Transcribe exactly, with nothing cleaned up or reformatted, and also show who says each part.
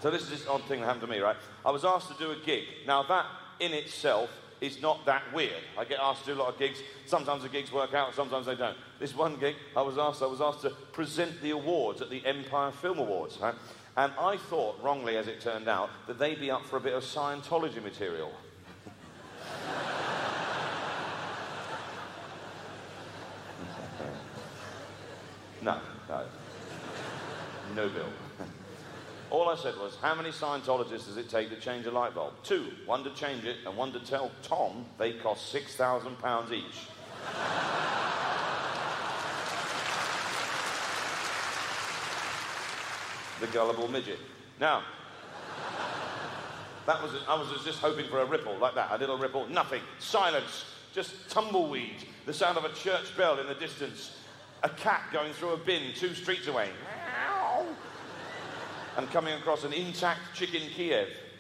Speaker 1: So this is this odd thing that happened to me, right? I was asked to do a gig. Now that in itself is not that weird. I get asked to do a lot of gigs. Sometimes the gigs work out, sometimes they don't. This one gig, I was asked, I was asked to present the awards at the Empire Film Awards, right? And I thought, wrongly as it turned out, that they'd be up for a bit of Scientology material. No, no. No bill. All I said was, how many Scientologists does it take to change a light bulb? Two. One to change it, and one to tell Tom they cost six thousand pounds each. The gullible midget. Now, that was, I was just hoping for a ripple like that, a little ripple. Nothing. Silence. Just tumbleweed. The sound of a church bell in the distance. A cat going through a bin two streets away. And coming across an intact chicken Kiev.